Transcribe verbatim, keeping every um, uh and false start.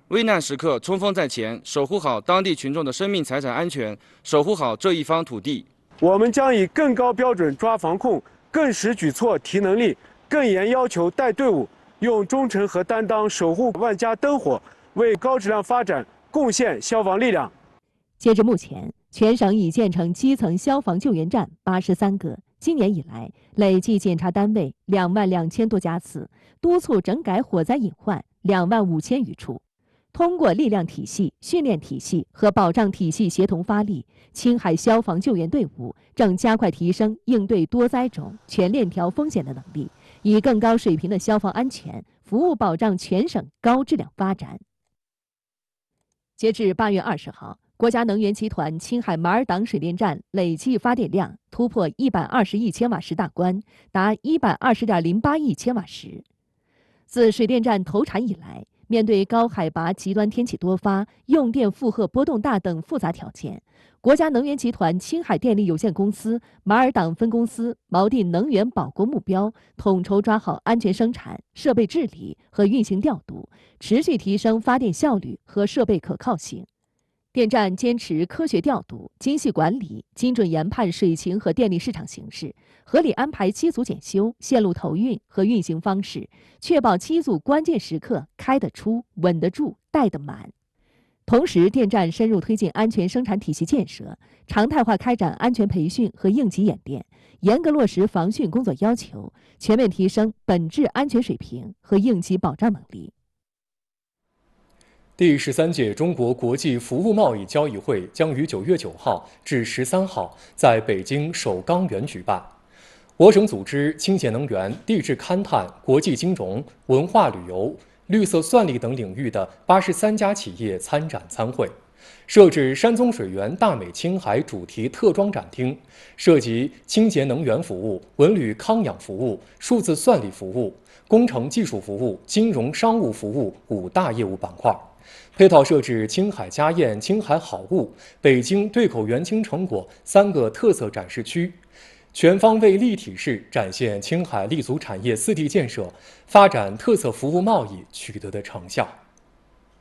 危难时刻冲锋在前，守护好当地群众的生命财产安全，守护好这一方土地。 我们将以更高标准抓防控，更实举措提能力，更严要求带队伍，用忠诚和担当守护万家灯火，为高质量发展贡献消防力量。 截至目前，全省已建成基层消防救援站八十三个。今年以来，累计检查单位两万两千多家次，督促整改火灾隐患两万五千余处。通过力量体系、训练体系和保障体系协同发力，青海消防救援队伍正加快提升应对多灾种、全链条风险的能力，以更高水平的消防安全服务保障全省高质量发展。截至八月二十号，国家能源集团青海马尔党水电站累计发电量突破一百二十亿千瓦时大关，达一百二十点零八亿千瓦时。自水电站投产以来，面对高海拔、极端天气多发、用电负荷波动大等复杂条件，国家能源集团青海电力有限公司马尔党分公司锚定能源保国目标，统筹抓好安全生产、设备治理和运行调度，持续提升发电效率和设备可靠性。电站坚持科学调度、精细管理，精准研判水情和电力市场形势，合理安排机组检修、线路投运和运行方式，确保机组关键时刻开得出、稳得住、带得满。同时，电站深入推进安全生产体系建设，常态化开展安全培训和应急演练，严格落实防汛工作要求，全面提升本质安全水平和应急保障能力。 第十三届中国国际服务贸易交易会将于九月九号至十三号在北京首钢园举办。我省组织清洁能源、地质勘探、国际金融、文化旅游、绿色算力等领域的八十三家企业参展参会，设置山宗水源大美青海主题特装展厅，涉及清洁能源服务、文旅康养服务、数字算力服务、工程技术服务、金融商务服务五大业务板块。配套设置青海家宴、青海好物、北京对口元青成果三个特色展示区，全方位立体式展现青海立足产业四地建设、发展特色服务贸易取得的成效。